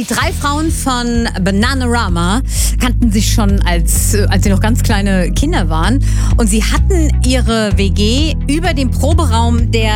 Die 3 Frauen von Bananarama kannten sich schon, als sie noch ganz kleine Kinder waren. Und sie hatten ihre WG über dem Proberaum der